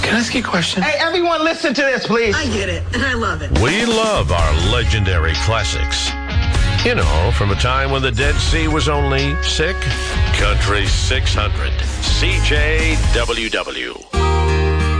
Can I ask you a question? Hey, everyone, listen to this, please. I get it, and I love it. We love our legendary classics. You know, from a time when the Dead Sea was only sick. Country 600. CJWW.